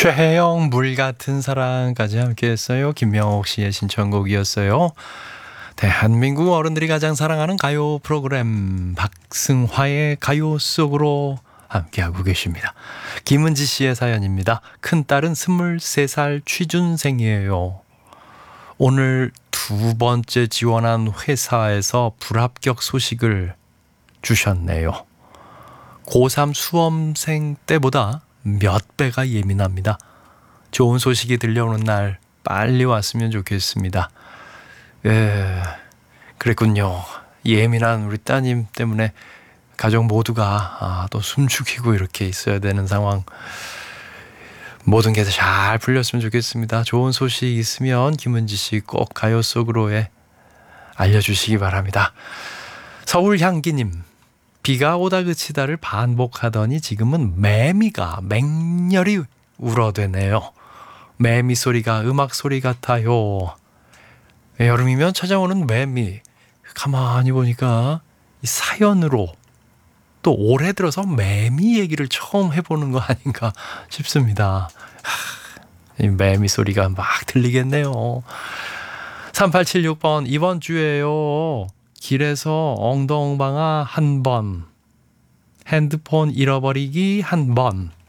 최혜영 물 같은 사랑까지 함께했어요. 김명옥 씨의 신청곡이었어요. 대한민국 어른들이 가장 사랑하는 가요 프로그램 박승화의 가요 속으로 함께하고 계십니다. 김은지 씨의 사연입니다. 큰딸은 23살 취준생이에요. 오늘 두 번째 지원한 회사에서 불합격 소식을 주셨네요. 고3 수험생 때보다 몇 배가 예민합니다. 좋은 소식이 들려오는 날 빨리 왔으면 좋겠습니다. 그랬군요. 예민한 우리 따님 때문에 가족 모두가 또 숨죽이고 이렇게 있어야 되는 상황. 모든 게 잘 풀렸으면 좋겠습니다. 좋은 소식 있으면 김은지 씨 꼭 가요 속으로에 알려주시기 바랍니다. 서울향기님, 비가 오다 그치다를 반복하더니 지금은 매미가 맹렬히 울어대네요. 매미 소리가 음악 소리 같아요. 여름이면 찾아오는 매미, 가만히 보니까 이 사연으로 또 올해 들어서 매미 얘기를 처음 해보는 거 아닌가 싶습니다. 이 매미 소리가 막 들리겠네요. 3876번, 이번 주에요. 길에서 엉덩방아 한 번, 핸드폰 잃어버리기 한 번,